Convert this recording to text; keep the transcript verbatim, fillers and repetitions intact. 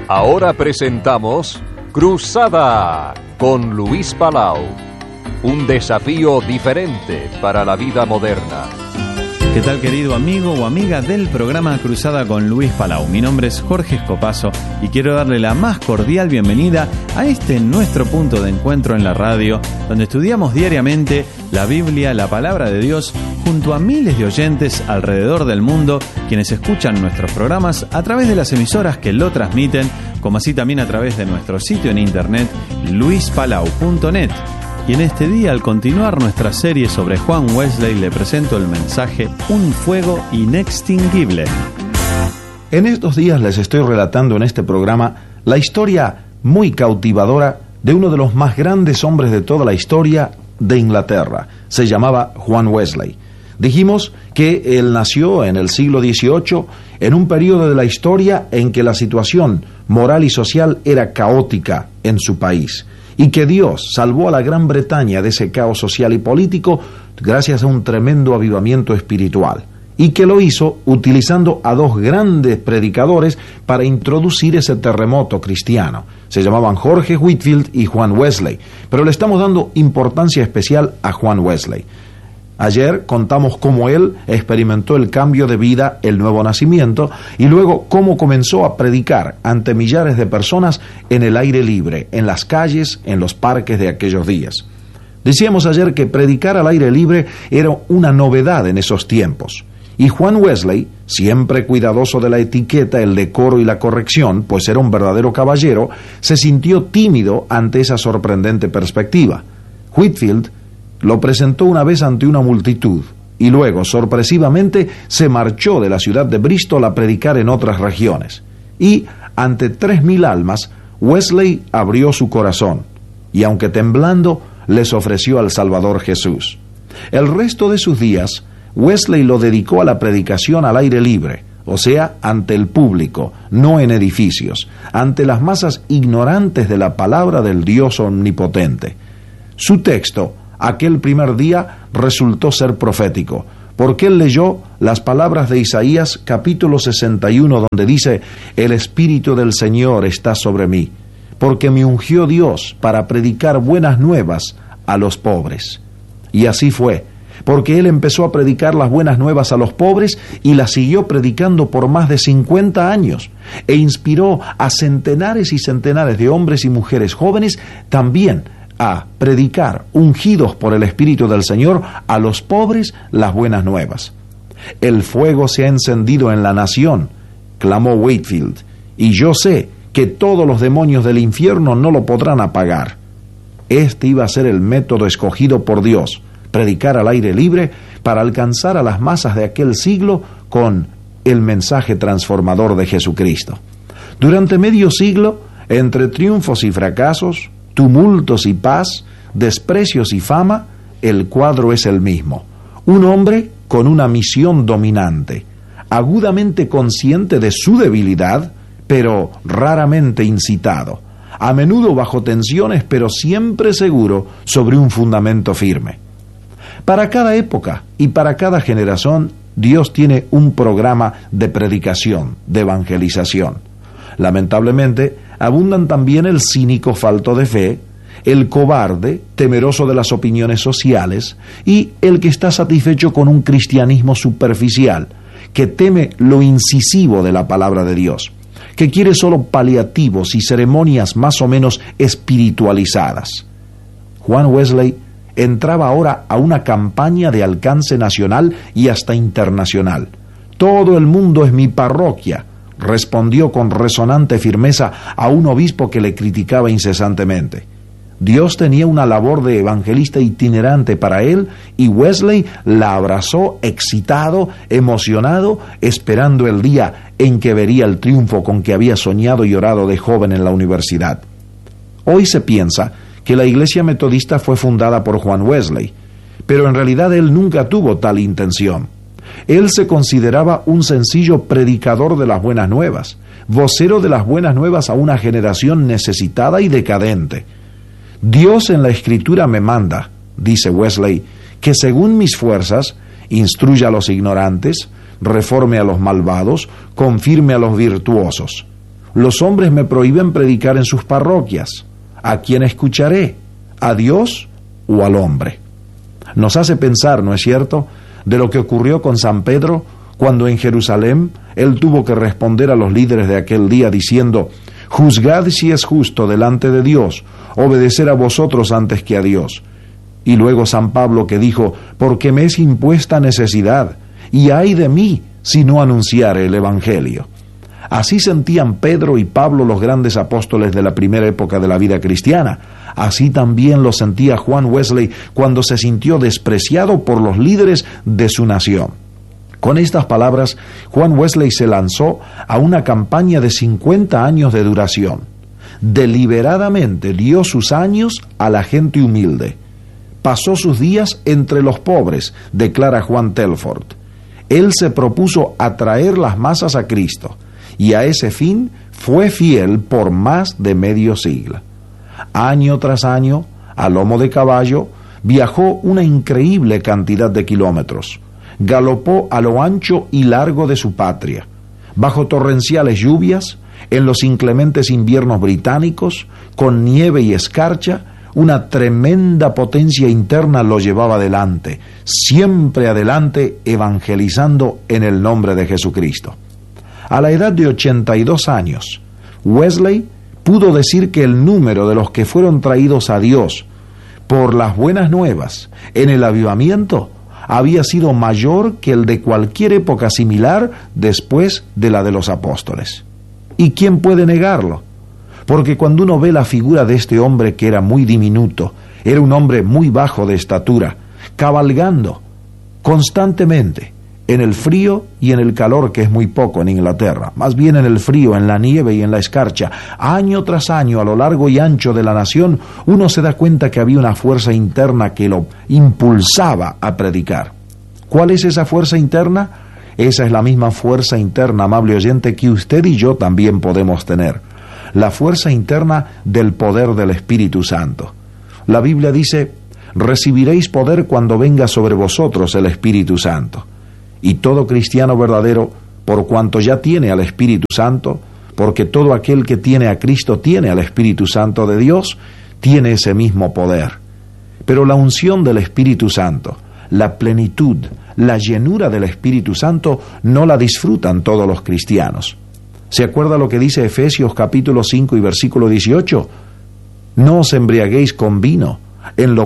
Ahora presentamos Cruzada con Luis Palau. Un desafío diferente para la vida moderna. ¿Qué tal, querido amigo o amiga del programa Cruzada con Luis Palau? Mi nombre es Jorge Escopazo y quiero darle la más cordial bienvenida a este nuestro punto de encuentro en la radio, donde estudiamos diariamente la Biblia, la palabra de Dios, junto a miles de oyentes alrededor del mundo, quienes escuchan nuestros programas a través de las emisoras que lo transmiten, como así también a través de nuestro sitio en internet, luis palau punto net. Y en este día, al continuar nuestra serie sobre Juan Wesley, le presento el mensaje Un fuego inextinguible. En estos días les estoy relatando en este programa la historia muy cautivadora de uno de los más grandes hombres de toda la historia de Inglaterra. Se llamaba Juan Wesley. Dijimos que él nació en el siglo dieciocho, en un periodo de la historia en que la situación moral y social era caótica en su país, y que Dios salvó a la Gran Bretaña de ese caos social y político gracias a un tremendo avivamiento espiritual, y que lo hizo utilizando a dos grandes predicadores para introducir ese terremoto cristiano. Se llamaban Jorge Whitefield y Juan Wesley, pero le estamos dando importancia especial a Juan Wesley. Ayer contamos cómo él experimentó el cambio de vida, el nuevo nacimiento, y luego cómo comenzó a predicar ante millares de personas en el aire libre, en las calles, en los parques de aquellos días. Decíamos ayer que predicar al aire libre era una novedad en esos tiempos. Y Juan Wesley, siempre cuidadoso de la etiqueta, el decoro y la corrección, pues era un verdadero caballero, se sintió tímido ante esa sorprendente perspectiva. Whitefield lo presentó una vez ante una multitud y luego, sorpresivamente, se marchó de la ciudad de Bristol a predicar en otras regiones. Y, ante tres mil almas, Wesley abrió su corazón y, aunque temblando, les ofreció al Salvador Jesús. El resto de sus días, Wesley lo dedicó a la predicación al aire libre, o sea, ante el público, no en edificios, ante las masas ignorantes de la palabra del Dios omnipotente. Su texto, aquel primer día, resultó ser profético, porque él leyó las palabras de Isaías capítulo sesenta y uno, donde dice: «El Espíritu del Señor está sobre mí, porque me ungió Dios para predicar buenas nuevas a los pobres». Y así fue, porque él empezó a predicar las buenas nuevas a los pobres y las siguió predicando por más de cincuenta años, e inspiró a centenares y centenares de hombres y mujeres jóvenes también a predicar, ungidos por el Espíritu del Señor, a los pobres las buenas nuevas. «El fuego se ha encendido en la nación», clamó Whitefield, «y yo sé que todos los demonios del infierno no lo podrán apagar». Este iba a ser el método escogido por Dios, predicar al aire libre para alcanzar a las masas de aquel siglo con el mensaje transformador de Jesucristo. Durante medio siglo, entre triunfos y fracasos, tumultos y paz, desprecios y fama, el cuadro es el mismo. Un hombre con una misión dominante, agudamente consciente de su debilidad, pero raramente incitado, a menudo bajo tensiones, pero siempre seguro sobre un fundamento firme. Para cada época y para cada generación, Dios tiene un programa de predicación, de evangelización. Lamentablemente, abundan también el cínico falto de fe, el cobarde, temeroso de las opiniones sociales, y el que está satisfecho con un cristianismo superficial, que teme lo incisivo de la palabra de Dios, que quiere solo paliativos y ceremonias más o menos espiritualizadas. Juan Wesley entraba ahora a una campaña de alcance nacional y hasta internacional. «Todo el mundo es mi parroquia», respondió con resonante firmeza a un obispo que le criticaba incesantemente. Dios tenía una labor de evangelista itinerante para él, y Wesley la abrazó excitado, emocionado, esperando el día en que vería el triunfo con que había soñado y orado de joven en la universidad. Hoy se piensa que la Iglesia Metodista fue fundada por Juan Wesley, pero en realidad él nunca tuvo tal intención. Él se consideraba un sencillo predicador de las buenas nuevas, vocero de las buenas nuevas a una generación necesitada y decadente. «Dios en la Escritura me manda», dice Wesley, «que según mis fuerzas instruya a los ignorantes, reforme a los malvados, confirme a los virtuosos». Los hombres me prohíben predicar en sus parroquias. ¿A quién escucharé? ¿A Dios o al hombre? Nos hace pensar, ¿no es cierto?, de lo que ocurrió con San Pedro cuando en Jerusalén él tuvo que responder a los líderes de aquel día diciendo: juzgad si es justo delante de Dios obedecer a vosotros antes que a Dios. Y luego San Pablo que dijo: porque me es impuesta necesidad, y ay de mí si no anunciare el Evangelio. Así sentían Pedro y Pablo, los grandes apóstoles de la primera época de la vida cristiana. Así también lo sentía Juan Wesley cuando se sintió despreciado por los líderes de su nación. Con estas palabras, Juan Wesley se lanzó a una campaña de cincuenta años de duración. Deliberadamente dio sus años a la gente humilde. Pasó sus días entre los pobres, declara Juan Telford. Él se propuso atraer las masas a Cristo, y a ese fin fue fiel por más de medio siglo. Año tras año, a lomo de caballo, viajó una increíble cantidad de kilómetros. Galopó a lo ancho y largo de su patria, bajo torrenciales lluvias, en los inclementes inviernos británicos, con nieve y escarcha. Una tremenda potencia interna lo llevaba adelante, siempre adelante, evangelizando en el nombre de Jesucristo. A la edad de ochenta y dos años, Wesley pudo decir que el número de los que fueron traídos a Dios por las buenas nuevas en el avivamiento había sido mayor que el de cualquier época similar después de la de los apóstoles. ¿Y quién puede negarlo? Porque cuando uno ve la figura de este hombre que era muy diminuto, era un hombre muy bajo de estatura, cabalgando constantemente en el frío y en el calor, que es muy poco en Inglaterra, más bien en el frío, en la nieve y en la escarcha, año tras año a lo largo y ancho de la nación, uno se da cuenta que había una fuerza interna que lo impulsaba a predicar. ¿Cuál es esa fuerza interna? Esa es la misma fuerza interna, amable oyente, que usted y yo también podemos tener. La fuerza interna del poder del Espíritu Santo. La Biblia dice: recibiréis poder cuando venga sobre vosotros el Espíritu Santo. Y todo cristiano verdadero, por cuanto ya tiene al Espíritu Santo, porque todo aquel que tiene a Cristo tiene al Espíritu Santo de Dios, tiene ese mismo poder. Pero la unción del Espíritu Santo, la plenitud, la llenura del Espíritu Santo, no la disfrutan todos los cristianos. ¿Se acuerda lo que dice Efesios capítulo cinco y versículo dieciocho? No os embriaguéis con vino, en lo